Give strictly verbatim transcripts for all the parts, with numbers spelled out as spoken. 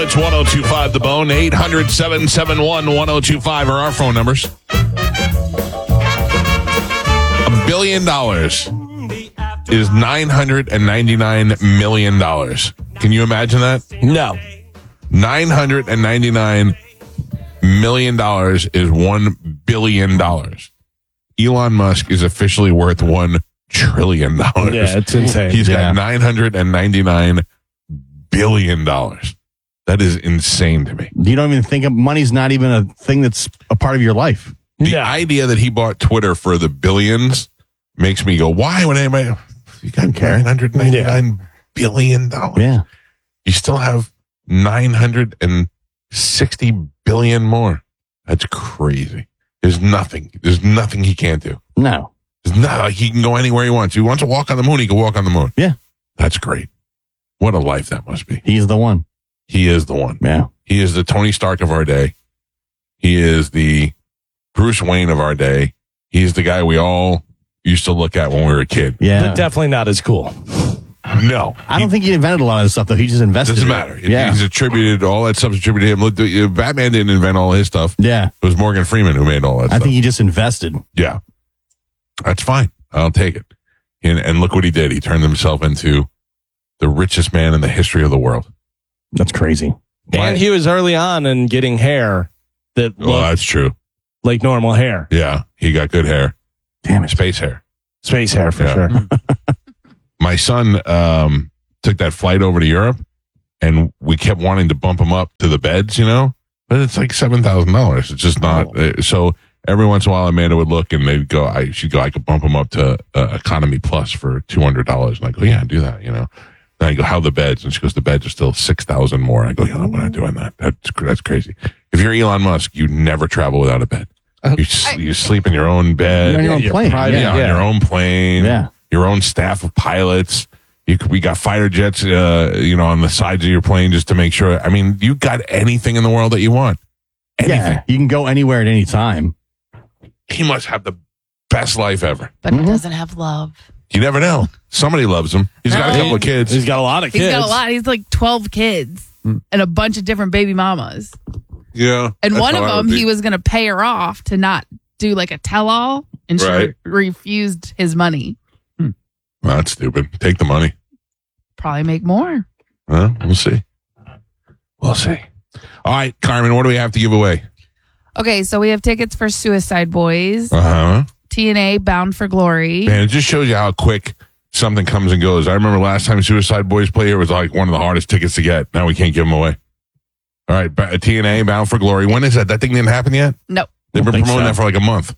It's one oh two five The Bone. eight hundred, seven seven one, one oh two five are our phone numbers. A billion dollars is nine hundred ninety-nine million dollars. Can you imagine that? No. nine hundred ninety-nine million dollars is one billion dollars. Elon Musk is officially worth one trillion dollars. Yeah, it's insane. He's yeah. got nine hundred ninety-nine billion dollars. That is insane to me. You don't even think of money's not even a thing that's a part of your life. The Yeah. idea that he bought Twitter for the billions makes me go, why would anybody? You got nine hundred ninety-nine billion dollars. Yeah. You still have nine hundred sixty billion more. That's crazy. There's nothing. There's nothing he can't do. No. There's not like he can go anywhere he wants. He wants to walk on the moon. He can walk on the moon. Yeah. That's great. What a life that must be. He's the one. He is the one. Yeah. He is the Tony Stark of our day. He is the Bruce Wayne of our day. He's the guy we all used to look at when we were a kid. Yeah. But definitely not as cool. No. I don't think he invented a lot of this stuff, though. He just invested. Doesn't in it. matter. It- Yeah. He's attributed, all that stuff's attributed to him. Look, the- Batman didn't invent all his stuff. Yeah. It was Morgan Freeman who made all that I stuff. think he just invested. Yeah. That's fine. I'll take it. And, and look what he did. He turned himself into the richest man in the history of the world. That's crazy. Why- And he was early on in getting hair that Well, looked that's true. like normal hair. Yeah. He got good hair. Damn it. Space hair. Space hair for Yeah. sure. My son um, took that flight over to Europe, and we kept wanting to bump him up to the beds, you know, but it's like seven thousand dollars. It's just not. Uh, so every once in a while, Amanda would look and they'd go, I, she'd go, I could bump him up to uh, Economy Plus for two hundred dollars. And I go, yeah, do that, you know. And I go, how the beds? And she goes, the beds are still six thousand more. I go, yeah, I'm not doing that. That's, that's crazy. If you're Elon Musk, you never travel without a bed. You, s- you sleep in your own bed. You're on your own your plane. private- Yeah, Yeah. on your own plane. Yeah. Your own staff of pilots. You, we got fighter jets, uh, you know, on the sides of your plane just to make sure. I mean, you got anything in the world that you want. Anything. Yeah. You can go anywhere at any time. He must have the best life ever. But Mhm. he doesn't have love. You never know. Somebody loves him. He's got a No. couple of kids. He's got a lot of He's kids. got a lot. He's like twelve kids and a bunch of different baby mamas. Yeah. And that's one how of I would them, be. he was going to pay her off to not do like a tell-all, and she Right. re- refused his money. Well, that's stupid. Take the money. Probably make more. Huh? We'll see. We'll see. All right, Carmen, what do we have to give away? Okay, so we have tickets for Suicide Boys, Uh huh. T N A Bound for Glory. Man, it just shows you how quick something comes and goes. I remember last time Suicide Boys played here was like one of the hardest tickets to get. Now we can't give them away. All right, ba- T N A Bound for Glory. When is that? That thing didn't happen yet? No. They've been Don't think promoting so. that for like a month.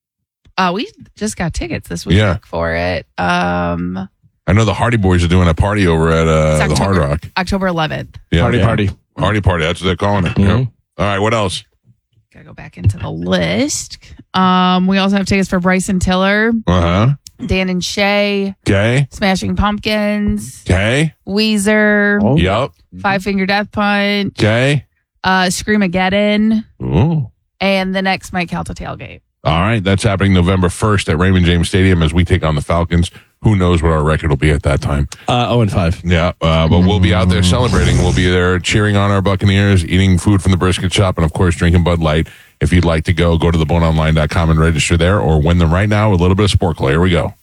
Uh, we just got tickets this week Yeah. for it. Um, I know the Hardy Boys are doing a party over at uh, It's the Hard October- Rock. October eleventh. Yeah, Party, yeah. party. Hardy Party. That's what they're calling it. Mhm. Yep. All right, what else? Gotta go back into the list. Um, we also have tickets for Bryson Tiller, Uh huh. Dan and Shay, Okay. Smashing Pumpkins, Okay. Weezer, Oh. Yep. Five Finger Death Punch, Okay. uh, Screamageddon, Ooh. and the next Mike Calta tailgate. All right, that's happening November first at Raymond James Stadium as we take on the Falcons. Who knows what our record will be at that time? Uh, oh and five. Yeah, uh, but we'll be out there celebrating. We'll be there cheering on our Buccaneers, eating food from the brisket shop, and of course drinking Bud Light. If you'd like to go, go to the bone online dot com and register there, or win them right now with a little bit of Sporkle. Here we go.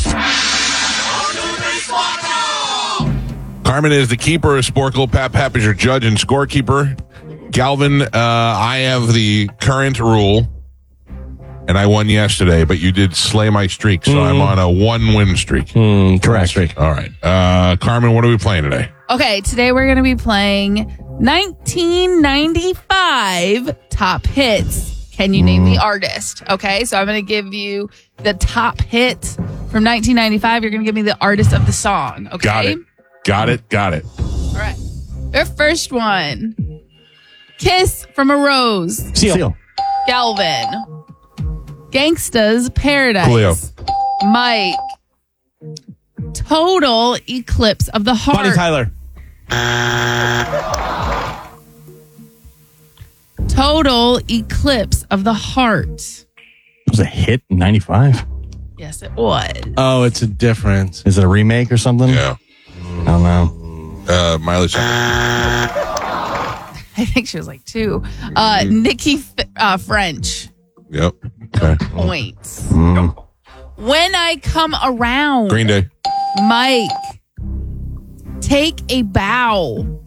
Carmen is the keeper of Sporkle. Pat Pap is your judge and scorekeeper. Galvin, uh, I have the current rule, and I won yesterday, but you did slay my streak, so I'm on a one-win streak. Mm, correct. All right. Uh, Carmen, what are we playing today? Okay, today we're going to be playing nineteen ninety-five top hits. Can you name the artist? Okay, so I'm going to give you the top hits from nineteen ninety-five. You're going to give me the artist of the song. Okay. Got it. Got it. Got it. All right. Your first one, Kiss from a Rose. Seal. Galvin. Gangsta's Paradise. Coolio. Mike. Total Eclipse of the Heart. Bonnie Tyler. Total Eclipse of the Heart. It was a hit in ninety-five. Yes, it was. Oh, it's a difference. Is it a remake or something? Yeah. I don't know. Uh, Miley Cyrus. I think she was like two. Uh, Nikki F- uh, French. Yep. Okay. Points. Mm. When I come around. Green Day. Mike. Take a bow.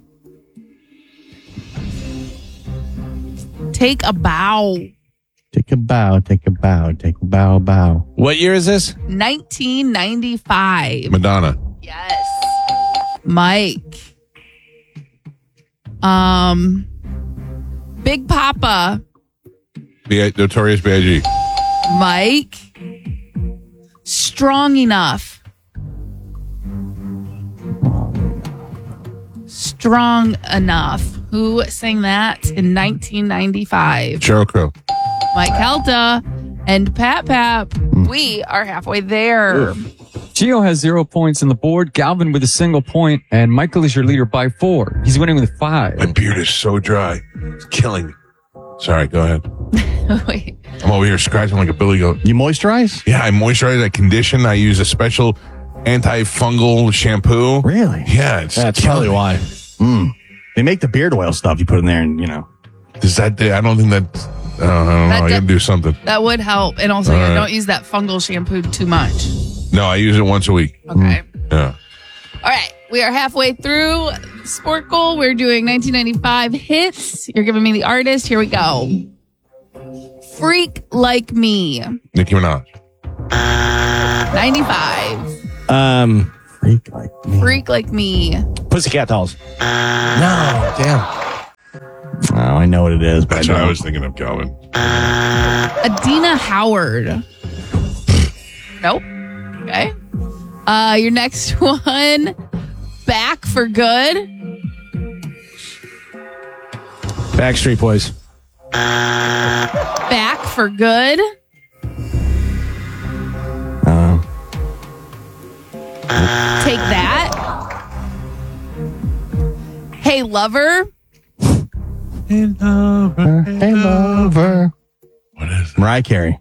Take a bow. Take a bow, take a bow, take a bow, bow. What year is this? nineteen ninety-five. Madonna. Yes. Mike. Um, Big Papa. B- Notorious B I G. Mike. Strong Enough. Strong Enough. Who sang that in nineteen ninety-five? Sheryl Crow. Mike Helta and Pat Pap. We are halfway there. Gio has zero points on the board. Galvin with a single point, and Michael is your leader by four. He's winning with five. My beard is so dry. It's killing me. Sorry, go ahead. Wait. I'm over here scratching like a billy goat. You moisturize? Yeah, I moisturize, I condition. I use a special antifungal shampoo. Really? Yeah, it's That's killing probably me. why. Mm. They make the beard oil stuff you put in there, and you know. Does that? I don't think that. I don't, I don't know. That I got to does- do something. That would help. And also, All yeah, right. don't use that fungal shampoo too much. No, I use it once a week. Okay. Yeah. All right. We are halfway through Sport Goal. We're doing nineteen ninety-five hits. You're giving me the artist. Here we go. Freak Like Me. Nicki Minaj. ninety-five. Um, freak like me. Freak Like Me. Pussycat Dolls. No, damn. Oh, I know what it is, but That's I what I don't. was thinking of, Calvin. Adina Howard. Nope. Okay. Uh, your next one. Back for Good. Backstreet Boys. Back for Good. Uh, Take That. Hey Lover. hey, lover. What is it? Mariah Carey.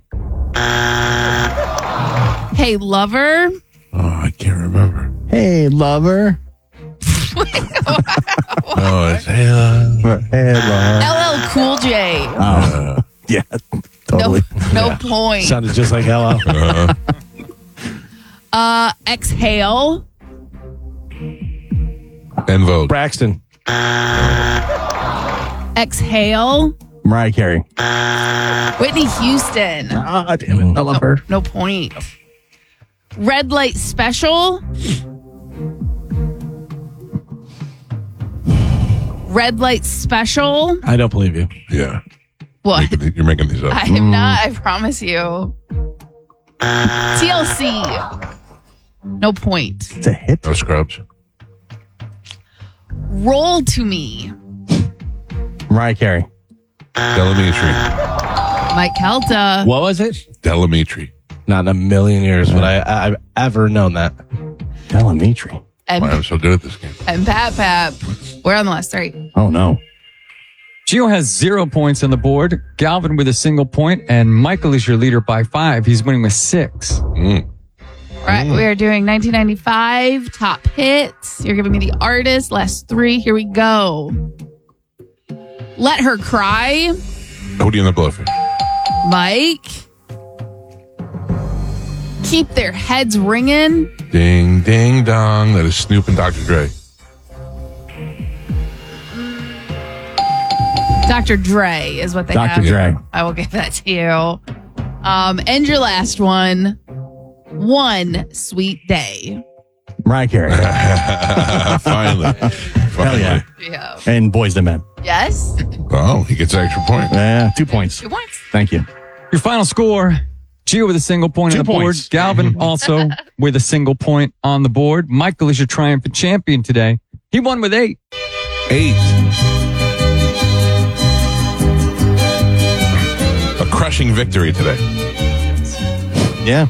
Hey Lover. Oh, I can't remember. Hey, lover. Oh, it's Halo. Hey, lover. L L Cool J. Oh, yeah, No, totally. no point. Sounded just like Hello. Uh, Uh, Exhale. En Vogue. Braxton. Exhale. Mariah Carey. Whitney Houston. Ah, damn it. I love her. No point. Red Light Special. Red Light Special. I don't believe you. Yeah. What? Making the- You're making these up. I am not, I promise you. T L C. No point. It's a hit. No Scrubs. Roll to Me. Mariah Carey. Delamitri. Mike Helta. What was it? Delamitri. Not in a million years would I, I, I've ever known that. Delamitri. Why And, I'm so good at this game. and Pat Pap. We're on the last three. Oh, no. Gio has zero points on the board. Galvin with a single point, and Michael is your leader by five. He's winning with six. Mm. All right, we are doing nineteen ninety-five top hits. You're giving me the artist. Last three. Here we go. Let Her Cry. Hootie and the Blowfish. Mike. Keep Their Heads Ringing. Ding, ding, dong. That is Snoop and Doctor Dre. Doctor Dre is what they Doctor have. Dre. I will give that to you. Um, and your last one. One Sweet Day. Mariah Carey. Finally. Finally. yeah. Yeah. And Boys to Men. Yes. Oh, he gets an extra point. Yeah, two points. Two points. Thank you. Your final score, Gio with a single point Two on the board. points. Galvin also with a single point on the board. Michael is your triumphant champion today. He won with eight. Eight. A crushing victory today. Yeah.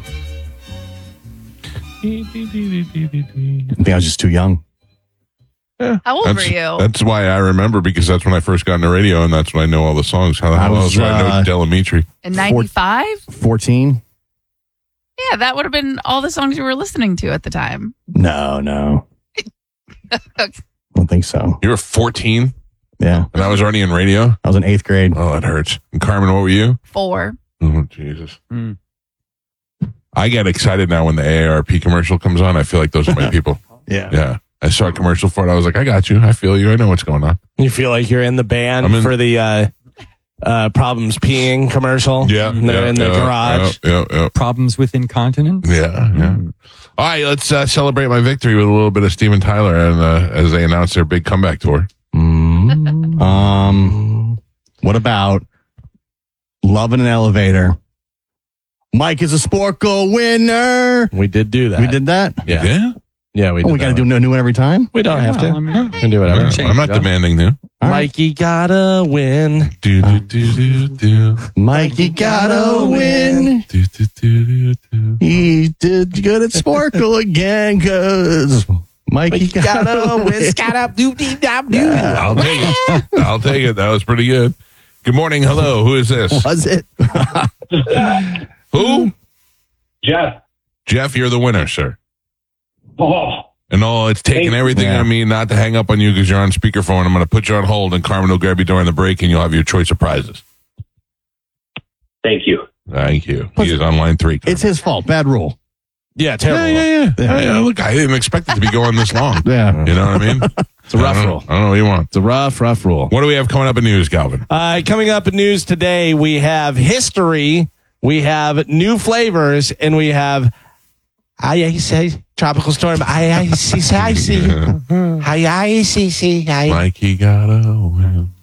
I think I was just too young. Yeah, How old that's, were you? That's why I remember, because that's when I first got into radio, and that's when I know all the songs. How the I hell was, else would I know uh, Delamitri? In ninety-five? fourteen? Yeah, that would have been all the songs you were listening to at the time. No, no. I don't think so. You were fourteen? Yeah. And I was already in radio. I was in eighth grade. Oh, it hurts. And Carmen, what were you? Four. Oh, Jesus. Mm. I get excited now when the A A R P commercial comes on. I feel like those are my people. Yeah. Yeah. I saw a commercial for it. I was like, I got you. I feel you. I know what's going on. You feel like you're in the band I'm in- for the uh, uh, Problems Peeing commercial? Yeah. And they're yeah, in the yeah, garage. Yeah. Yeah. Problems with incontinence? Yeah. yeah. yeah. All right. Let's uh, celebrate my victory with a little bit of Steven Tyler and uh, as they announce their big comeback tour. Mm. Um, what about Love in an Elevator? Mike is a Sporkle winner. We did do that. We did that? Yeah. Yeah. Yeah, we did Oh, we got to that do one. a new one every time? We don't have to. Well, I mean, We can do whatever. Change I'm not it up. demanding new. All right. Mikey gotta win. Do, do, do, do, do. Mikey gotta win. Do, do, do, do, do. He did good at Sporkle again because Mikey gotta win. Scat doop deep dop doo. I'll take it. I'll take it. That was pretty good. Good morning. Hello. Who is this? Was it? Who? Jeff. Jeff, you're the winner, sir. Oh, And all it's taking Thank- everything Yeah. on me not to hang up on you because you're on speakerphone. I'm going to put you on hold, and Carmen will grab you during the break, and you'll have your choice of prizes. thank you. Thank you. He is on line three. Carmen. It's his fault. Bad rule. Yeah, terrible. yeah, yeah, yeah. yeah, Look, I didn't expect it to be going this long. Yeah. You know what I mean? It's a rough I don't, rule. I don't know what you want. It's a rough, rough rule. What do we have coming up in news, Galvin? Uh, coming up in news today, we have history, we have new flavors, and we have I I say tropical storm. I I see I see. I I see see. I Mikey gotta win.